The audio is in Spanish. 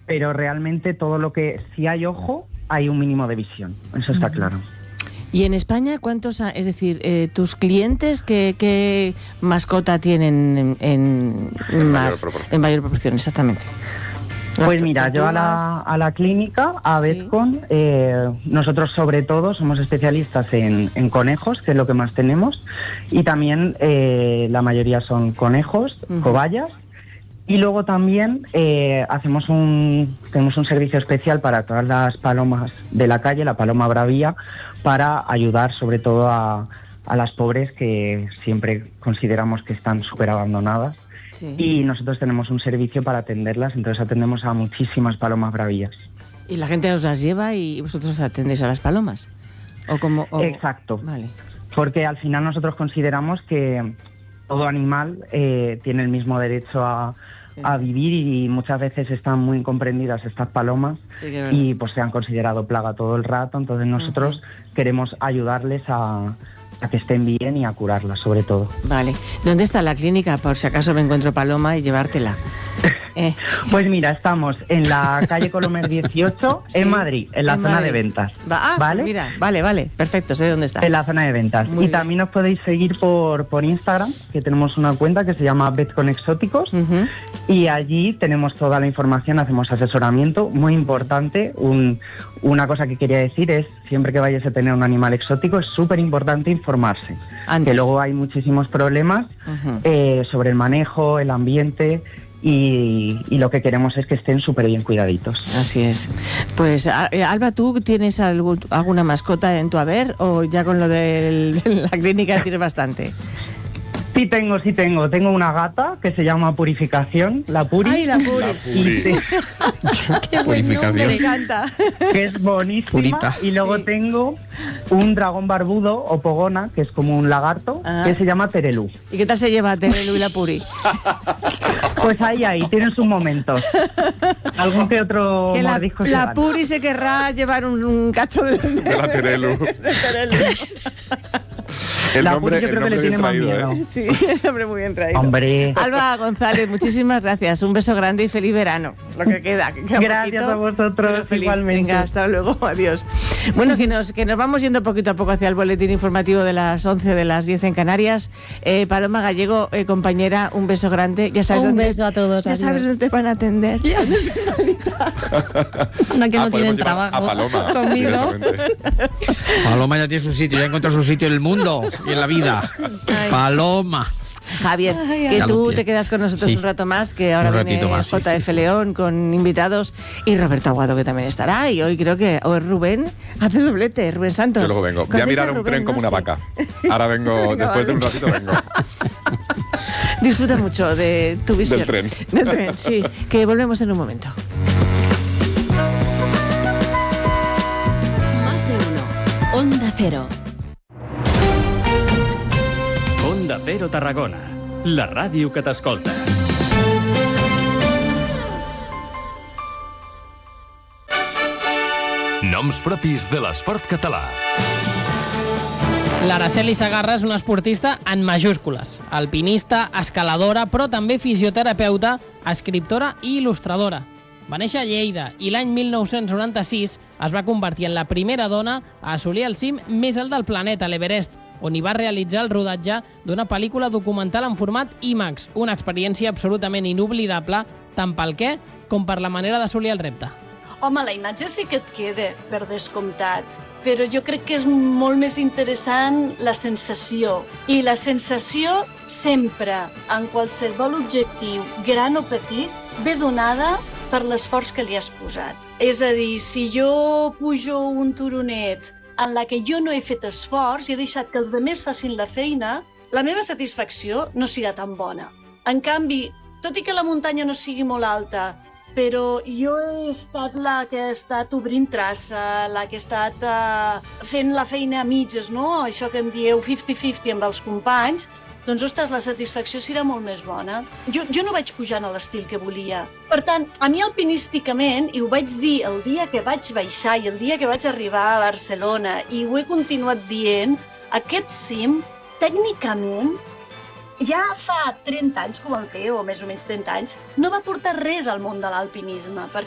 pero realmente todo lo que, si hay ojo, hay un mínimo de visión, eso está claro. ¿Y en España cuántos, es decir, tus clientes qué mascota tienen en mayor proporción? Exactamente. Pues mira, yo a la clínica, a Vetcon, nosotros sobre todo somos especialistas en conejos, que es lo que más tenemos, y también la mayoría son conejos, cobayas, y luego también tenemos un servicio especial para todas las palomas de la calle, la paloma bravía, para ayudar sobre todo a las pobres que siempre consideramos que están súper abandonadas. Sí. Y nosotros tenemos un servicio para atenderlas, entonces atendemos a muchísimas palomas bravías. ¿Y la gente os las lleva y vosotros atendéis a las palomas? Exacto. Vale. Porque al final nosotros consideramos que todo animal tiene el mismo derecho a vivir, y muchas veces están muy incomprendidas estas palomas, y pues se han considerado plaga todo el rato, entonces nosotros queremos ayudarles a que estén bien y a curarlas, sobre todo. Vale. ¿Dónde está la clínica, por si acaso me encuentro paloma y llevártela? Pues mira, estamos en la calle Colomer 18, sí, en Madrid, en la zona de ventas. ¿Vale? Mira, vale, perfecto, sé dónde está. En la zona de ventas. Muy bien. También os podéis seguir por Instagram, que tenemos una cuenta que se llama Vetcon Exóticos, y allí tenemos toda la información, hacemos asesoramiento. Muy importante, una cosa que quería decir es, siempre que vayáis a tener un animal exótico, es súper importante informarse. Que luego hay muchísimos problemas sobre el manejo, el ambiente, y lo que queremos es que estén súper bien cuidaditos. Así es. Pues Alba, ¿tú tienes alguna mascota en tu haber, o ya con lo de la clínica tienes bastante? Sí tengo. Tengo una gata que se llama Purificación, la Puri. ¡Ay, la Puri! ¡Qué buen nombre! Me encanta. Que es bonísima. Purita. Y luego tengo un dragón barbudo, o pogona, que es como un lagarto, que se llama Terelu. ¿Y qué tal se lleva Terelu y la Puri? Pues ahí, tienen sus momentos. Algún que otro mordisco se la Puri se querrá llevar un cacho de la Terelu. El nombre, yo creo que le tiene más miedo. Sí, el nombre muy bien traído. Hombre. Alba González, muchísimas gracias. Un beso grande y feliz verano. Lo que queda. Gracias a vosotros, igualmente. Venga, hasta luego, adiós. Bueno, que nos vamos yendo poquito a poco hacia el boletín informativo de las 11, de las 10 en Canarias. Paloma Gallego, compañera, un beso grande. Ya sabes beso a todos. Ya sabes dónde te van a atender. Ya sé. Una que no tienen trabajo. A Paloma. Conmigo. Paloma ya tiene su sitio, ya encontró su sitio en el mundo y en la vida. Ay. Paloma. Javier, que tú te quedas con nosotros un rato más, que ahora viene más, JF León con invitados, y Roberto Aguado, que también estará, y hoy creo que hoy Rubén hace doblete, Rubén Santos. Yo luego vengo. Voy a mirar un tren como una vaca. Ahora vengo, después de un ratito vengo. Disfruta mucho de tu visión. Del tren, sí. Que volvemos en un momento. Más de uno. Onda Cero. Onda Cero Tarragona, la ràdio que t'escolta. Noms propis de l'esport català. L'Araceli Segarra és una esportista en majúscules, alpinista, escaladora, però també fisioterapeuta, escriptora i il·lustradora. Va néixer a Lleida i l'any 1996 es va convertir en la primera dona a assolir el cim més alt del planeta, l'Everest, on hi va realitzar el rodatge d'una pel·lícula documental en format IMAX, una experiència absolutament inoblidable tant pel què com per la manera d'assolir el repte. Home, la imatge sí que et queda, per descomptat, però jo crec que és molt més interessant la sensació. I la sensació sempre, en qualsevol objectiu, gran o petit, ve donada per l'esforç que li has posat. És a dir, si jo pujo un turonet en la que jo no he fet esforç i he deixat que els altres facin la feina, la meva satisfacció no serà tan bona. En canvi, tot i que la muntanya no sigui molt alta, però jo he estat la que ha estat obrint traça, la que ha estat fent la feina a mitges, no? Això que en dieu 50-50 amb els companys, doncs, ostres, la satisfacció serà molt més bona. Jo no vaig pujant a l'estil que volia. Per tant, a mi alpinísticament, i ho vaig dir el dia que vaig baixar i el dia que vaig arribar a Barcelona, i ho he continuat dient, aquest cim, tècnicament, ja fa 30 anys que ho vam fer, o més o menys 30 anys, no va portar res al món de l'alpinisme, perquè